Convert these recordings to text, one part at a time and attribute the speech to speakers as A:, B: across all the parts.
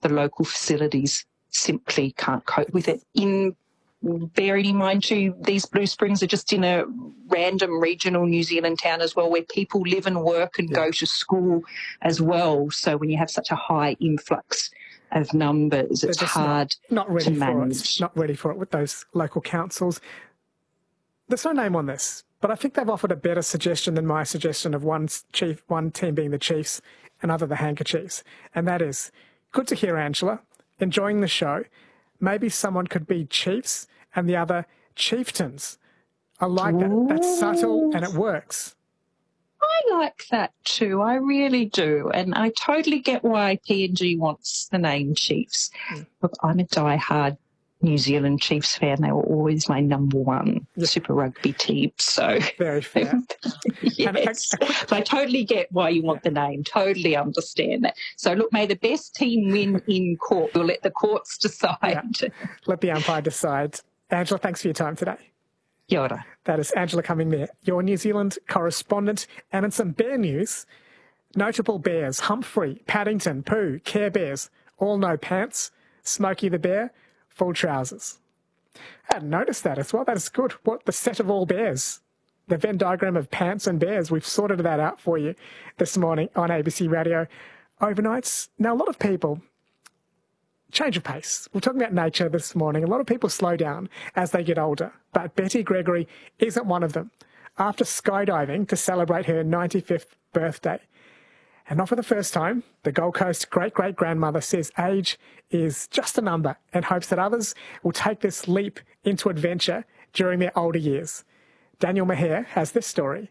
A: the local facilities simply can't cope with it. Bearing in mind too, these Blue Springs are just in a random regional New Zealand town as well, where people live and work and go to school as well. So when you have such a high influx of numbers, it's hard
B: not ready
A: to manage.
B: For it. Not ready for it with those local councils. There's no name on this, but I think they've offered a better suggestion than my suggestion of one team being the Chiefs and other the Handkerchiefs. And that is, good to hear, Angela, enjoying the show. Maybe someone could be Chiefs and the other Chieftains. I like that. That's subtle and it works.
A: I like that too. I really do. And I totally get why PNG wants the name Chiefs. Look, I'm a diehard New Zealand Chiefs fan. They were always my number one Super Rugby team. So
B: very fair.
A: Yes. So I totally get why you want the name. Totally understand that. So look, may the best team win in court. We'll let the courts decide.
B: Yeah. Let the umpire decide. Angela, thanks for your time today.
A: Kia ora.
B: That is Angela Cumming there, your New Zealand correspondent. And in some bear news, notable bears, Humphrey, Paddington, Pooh, Care Bears, all no pants. Smokey the Bear, full trousers. I hadn't noticed that as well. That is good. What the set of all bears. The Venn diagram of pants and bears. We've sorted that out for you this morning on ABC Radio Overnights. Now, a lot of people, change of pace. We're talking about nature this morning. A lot of people slow down as they get older, but Betty Gregory isn't one of them. After skydiving to celebrate her 95th birthday, and not for the first time, the Gold Coast great-great-grandmother says age is just a number and hopes that others will take this leap into adventure during their older years. Daniel Maher has this story.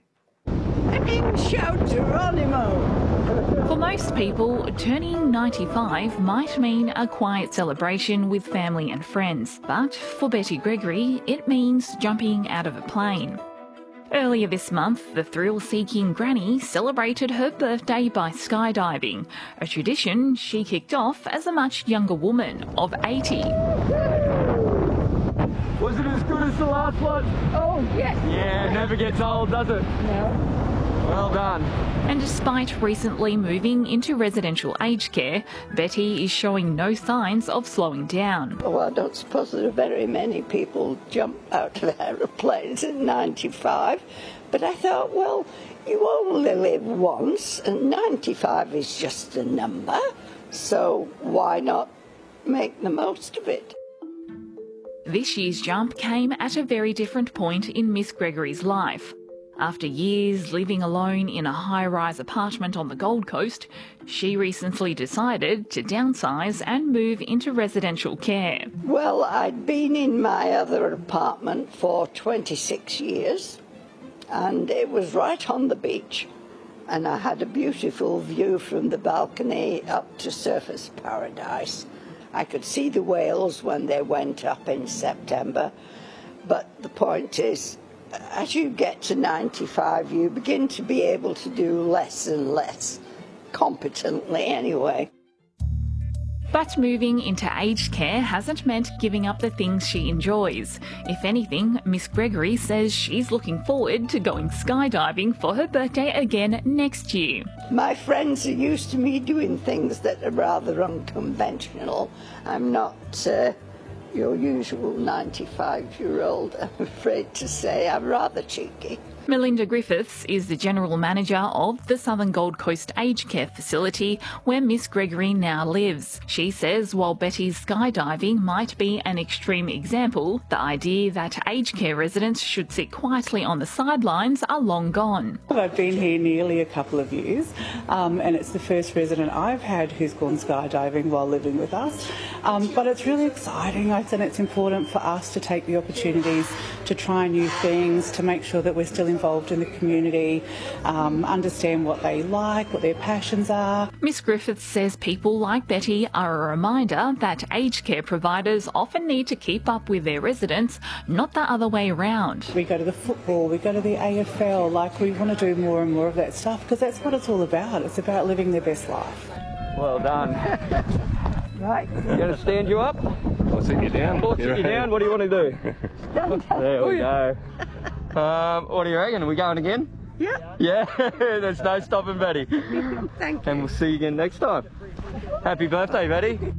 C: Shout Geronimo!
D: For most people, turning 95 might mean a quiet celebration with family and friends. But for Betty Gregory, it means jumping out of a plane. Earlier this month, the thrill-seeking granny celebrated her birthday by skydiving, a tradition she kicked off as a much younger woman of 80.
E: Was it as good as the last one?
C: Oh, yes.
E: Yeah, it never gets old, does it?
C: No.
E: Well done.
D: And despite recently moving into residential aged care, Betty is showing no signs of slowing down.
C: Oh, I don't suppose there are very many people jump out of aeroplanes at 95, but I thought, well, you only live once, and 95 is just a number, so why not make the most of it?
D: This year's jump came at a very different point in Miss Gregory's life. After years living alone in a high-rise apartment on the Gold Coast, she recently decided to downsize and move into residential care.
C: Well, I'd been in my other apartment for 26 years, and it was right on the beach, and I had a beautiful view from the balcony up to Surfers Paradise. I could see the whales when they went up in September, but the point is, as you get to 95, you begin to be able to do less and less, competently anyway.
D: But moving into aged care hasn't meant giving up the things she enjoys. If anything, Miss Gregory says she's looking forward to going skydiving for her birthday again next year.
C: My friends are used to me doing things that are rather unconventional. I'm not your usual 95-year-old, I'm afraid to say. I'm rather cheeky.
D: Melinda Griffiths is the General Manager of the Southern Gold Coast Aged Care Facility where Miss Gregory now lives. She says while Betty's skydiving might be an extreme example, the idea that aged care residents should sit quietly on the sidelines are long gone.
F: I've been here nearly a couple of years and it's the first resident I've had who's gone skydiving while living with us. But it's really exciting, and it's important for us to take the opportunities to try new things, to make sure that we're still involved in the community, understand what they like, what their passions are.
D: Miss Griffiths says people like Betty are a reminder that aged care providers often need to keep up with their residents, not the other way around.
F: We go to the football, we go to the AFL, we want to do more and more of that stuff because that's what it's all about. It's about living their best life.
E: Well done.
C: Right.
E: You going to stand you up?
G: I'll sit you down.
E: I'll sit you down. What do you want to do? There we go. What do you reckon? Are we going again?
C: Yeah.
E: Yeah, there's no stopping Betty.
C: Thank you.
E: And we'll see you again next time. Happy birthday, Betty.